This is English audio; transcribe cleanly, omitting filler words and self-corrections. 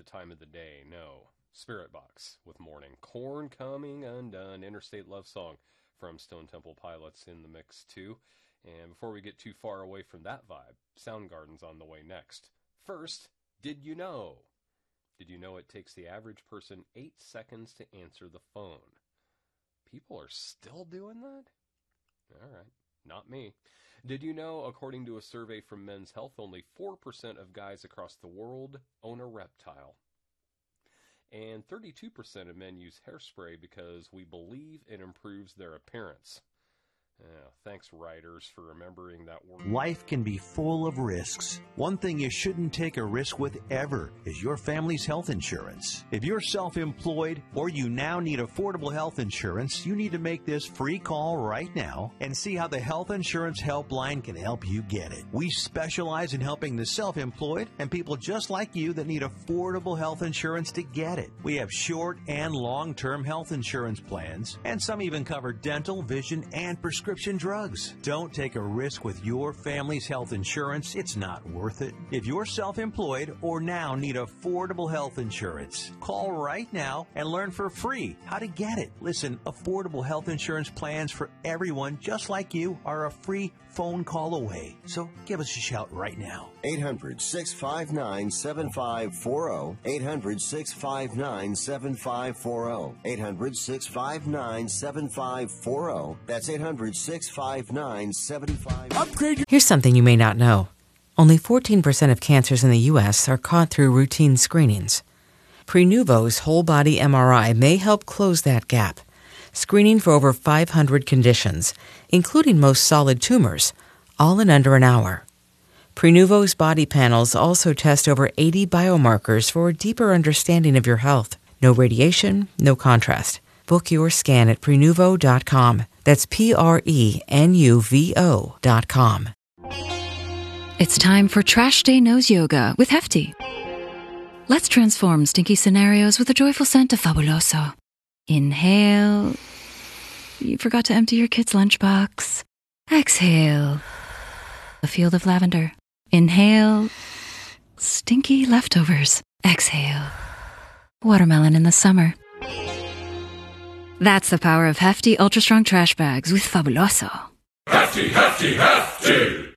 the time of the day. No. Spirit Box with Morning. Corn Coming Undone. Interstate Love Song from Stone Temple Pilots in the mix too. And before we get too far away from that vibe, Soundgarden's on the way next. First, did you know? Did you know it takes the average person 8 seconds to answer the phone? People are still doing that? All right, not me. Did you know, according to a survey from Men's Health, only 4% of guys across the world own a reptile? And 32% of men use hairspray because we believe it improves their appearance. Thanks, writers, for remembering that word. Life can be full of risks. One thing you shouldn't take a risk with ever is your family's health insurance. If you're self-employed or you now need affordable health insurance, you need to make this free call right now and see how the Health Insurance Helpline can help you get it. We specialize in helping the self-employed and people just like you that need affordable health insurance to get it. We have short and long-term health insurance plans, and some even cover dental, vision, and prescription drugs. Don't take a risk with your family's health insurance. It's not worth it. If you're self-employed or now need affordable health insurance, call right now and learn for free how to get it. Listen, affordable health insurance plans for everyone just like you are a free phone call away. So give us a shout right now. 800-659-7540. 800-659-7540. 800-659-7540. That's 800-659-7540. Upgrade. Here's something you may not know. Only 14% of cancers in the U.S. are caught through routine screenings. Prenuvo's whole body MRI may help close that gap, screening for over 500 conditions, including most solid tumors, all in under an hour. Prenuvo's body panels also test over 80 biomarkers for a deeper understanding of your health. No radiation, no contrast. Book your scan at Prenuvo.com. That's Prenuvo.com. It's time for Trash Day Nose Yoga with Hefty. Let's transform stinky scenarios with a joyful scent of Fabuloso. Inhale. You forgot to empty your kid's lunchbox. Exhale. A field of lavender. Inhale. Stinky leftovers. Exhale. Watermelon in the summer. That's the power of Hefty Ultra Strong Trash Bags with Fabuloso. Hefty, Hefty, Hefty!